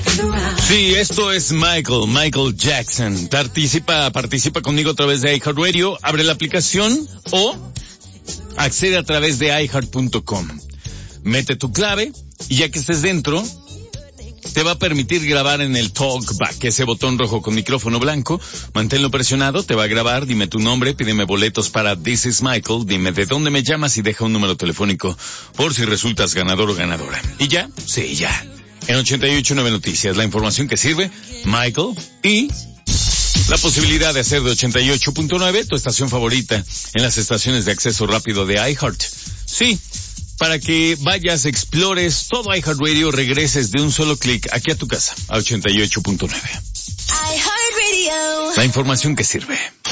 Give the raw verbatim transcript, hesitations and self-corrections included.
Sí, esto es Michael, Michael Jackson. Participa, participa conmigo a través de iHeartRadio, abre la aplicación o accede a través de i heart punto com. Mete tu clave y ya que estés dentro, te va a permitir grabar en el Talkback, ese botón rojo con micrófono blanco. Manténlo presionado, te va a grabar, dime tu nombre, pídeme boletos para This is Michael, dime de dónde me llamas y deja un número telefónico por si resultas ganador o ganadora. ¿Y ya? Sí, ya. En ochenta y ocho punto nueve Noticias, la información que sirve, Michael, y la posibilidad de hacer de ochenta y ocho punto nueve tu estación favorita en las estaciones de acceso rápido de iHeart. Sí, para que vayas, explores todo iHeartRadio, regreses de un solo clic aquí a tu casa, a ochenta y ocho punto nueve. La información que sirve.